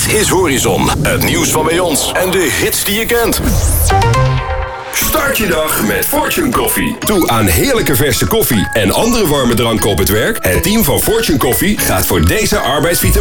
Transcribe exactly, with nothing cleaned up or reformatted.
Dit is Horizon. Het nieuws van bij ons en de hits die je kent. Start je dag met Fortune Koffie. Toe aan heerlijke verse koffie en andere warme dranken op het werk. Het team van Fortune Koffie gaat voor deze arbeidsvitamine